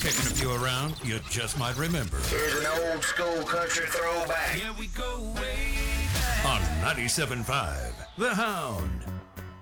Kicking a few around you just might remember. Here's an old school country throwback. Yeah, we go way back. On 97.5, The Hound.